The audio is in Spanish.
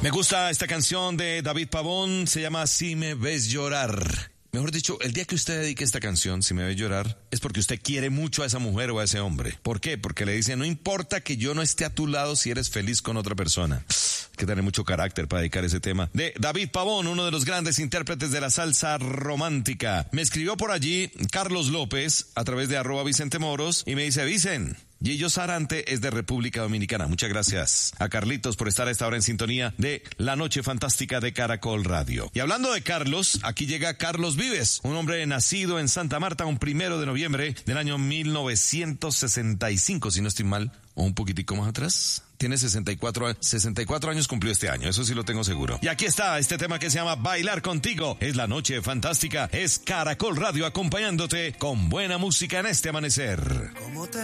Me gusta esta canción de David Pavón, se llama Si me ves llorar. Mejor dicho, el día que usted dedique esta canción, Si me ves llorar, es porque usted quiere mucho a esa mujer o a ese hombre. ¿Por qué? Porque le dice, no importa que yo no esté a tu lado si eres feliz con otra persona. Hay que tener mucho carácter para dedicar ese tema. De David Pavón, uno de los grandes intérpretes de la salsa romántica. Me escribió por allí Carlos López a través de @VicenteMoros y me dice, Vicen, Gillo Sarante es de República Dominicana. Muchas gracias a Carlitos por estar a esta hora en sintonía de La Noche Fantástica de Caracol Radio. Y hablando de Carlos, aquí llega Carlos Vives, un hombre nacido en Santa Marta un 1 de noviembre del año 1965, si no estoy mal, o un poquitico más atrás. Tiene 64 años cumplió este año, eso sí lo tengo seguro. Y aquí está este tema que se llama Bailar Contigo. Es La Noche Fantástica, es Caracol Radio acompañándote con buena música en este amanecer.